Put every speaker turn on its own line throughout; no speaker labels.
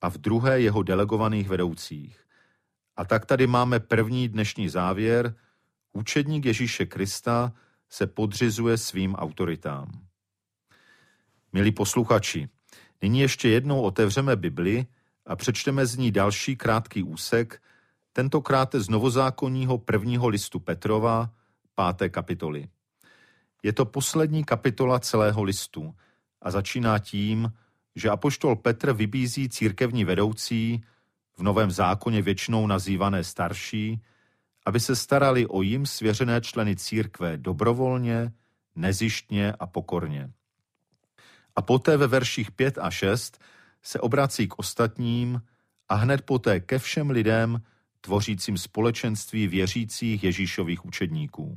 a v druhé jeho delegovaných vedoucích. A tak tady máme první dnešní závěr. Učedník Ježíše Krista se podřizuje svým autoritám. Milí posluchači, nyní ještě jednou otevřeme Bibli a přečteme z ní další krátký úsek, tentokrát z novozákonního 1. listu Petrova, 5. kapitoly. Je to poslední kapitola celého listu a začíná tím, že apoštol Petr vybízí církevní vedoucí, v Novém zákoně většinou nazývané starší, aby se starali o jim svěřené členy církve dobrovolně, nezištně a pokorně. A poté ve verších 5 a 6 se obrací k ostatním a hned poté ke všem lidem, tvořícím společenství věřících Ježíšových učedníků.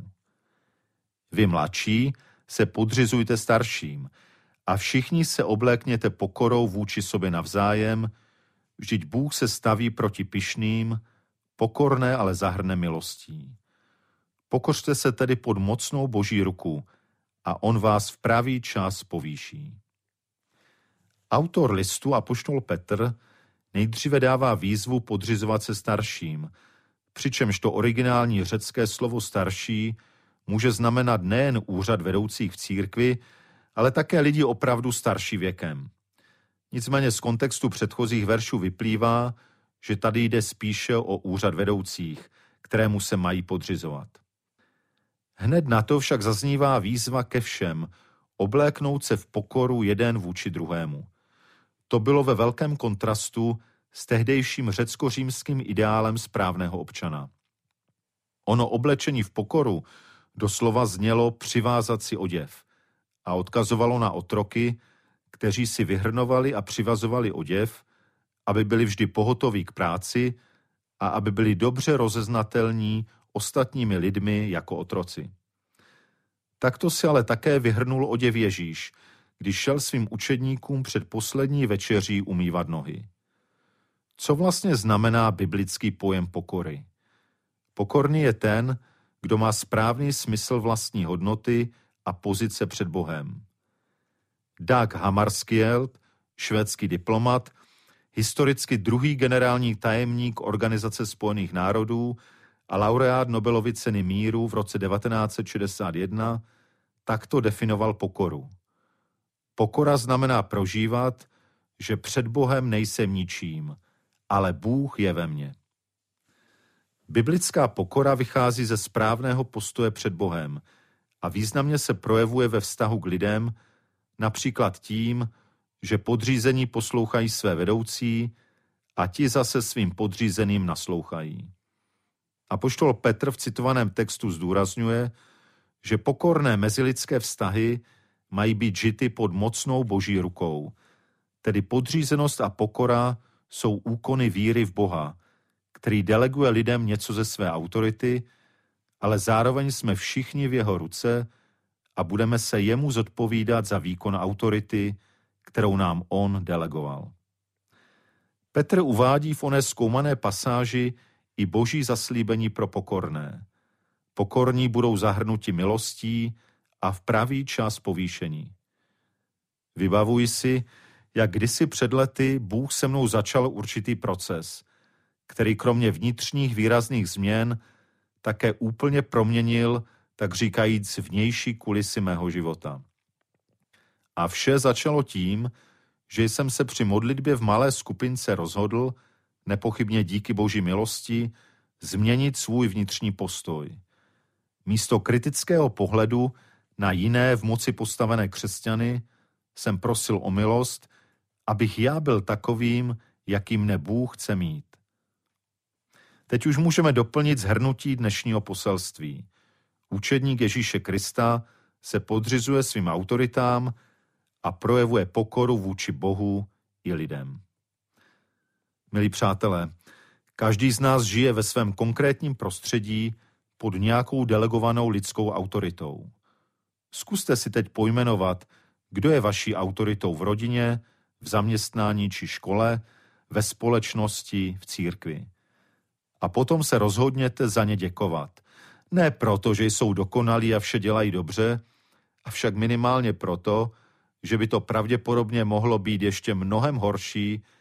Vy mladší se podřizujte starším a všichni se oblékněte pokorou vůči sobě navzájem, vždyť Bůh se staví proti pyšným, pokorné ale zahrne milostí. Pokořte se tedy pod mocnou Boží ruku a on vás v pravý čas povýší. Autor listu apoštol Petr nejdříve dává výzvu podřizovat se starším, přičemž to originální řecké slovo starší může znamenat nejen úřad vedoucích v církvi, ale také lidi opravdu starší věkem. Nicméně z kontextu předchozích veršů vyplývá, že tady jde spíše o úřad vedoucích, kterému se mají podřizovat. Hned na to však zaznívá výzva ke všem, obléknout se v pokoru jeden vůči druhému. To bylo ve velkém kontrastu s tehdejším řecko-římským ideálem správného občana. Ono oblečení v pokoru doslova znělo přivázat si oděv a odkazovalo na otroky, kteří si vyhrnovali a přivazovali oděv, aby byli vždy pohotoví k práci a aby byli dobře rozeznatelní ostatními lidmi jako otroci. Takto si ale také vyhrnul oděv Ježíš, když šel svým učedníkům před poslední večeří umývat nohy. Co vlastně znamená biblický pojem pokory? Pokorný je ten, kdo má správný smysl vlastní hodnoty a pozice před Bohem. Dag Hammarskjöld, švédský diplomat, historicky druhý generální tajemník Organizace spojených národů a laureát Nobelovy ceny míru v roce 1961, takto definoval pokoru. Pokora znamená prožívat, že před Bohem nejsem ničím, ale Bůh je ve mně. Biblická pokora vychází ze správného postoje před Bohem a významně se projevuje ve vztahu k lidem, například tím, že podřízení poslouchají své vedoucí a ti zase svým podřízeným naslouchají. Apoštol Petr v citovaném textu zdůrazňuje, že pokorné mezilidské vztahy mají být žity pod mocnou Boží rukou, tedy podřízenost a pokora jsou úkony víry v Boha, který deleguje lidem něco ze své autority, ale zároveň jsme všichni v jeho ruce a budeme se jemu zodpovídat za výkon autority, kterou nám on delegoval. Petr uvádí v oné zkoumané pasáži i Boží zaslíbení pro pokorné. Pokorní budou zahrnuti milostí a v pravý čas povýšení. Vybavuji si, jak kdysi před lety Bůh se mnou začal určitý proces, který kromě vnitřních výrazných změn také úplně proměnil, tak říkajíc, vnější kulisy mého života. A vše začalo tím, že jsem se při modlitbě v malé skupince rozhodl, nepochybně díky Boží milosti, změnit svůj vnitřní postoj. Místo kritického pohledu na jiné v moci postavené křesťany jsem prosil o milost, abych já byl takovým, jakým mne Bůh chce mít. Teď už můžeme doplnit shrnutí dnešního poselství. Učedník Ježíše Krista se podřizuje svým autoritám a projevuje pokoru vůči Bohu i lidem. Milí přátelé, každý z nás žije ve svém konkrétním prostředí pod nějakou delegovanou lidskou autoritou. Zkuste si teď pojmenovat, kdo je vaší autoritou v rodině, v zaměstnání či škole, ve společnosti, v církvi. A potom se rozhodněte za ně děkovat. Ne proto, že jsou dokonalí a vše dělají dobře, avšak minimálně proto, že by to pravděpodobně mohlo být ještě mnohem horší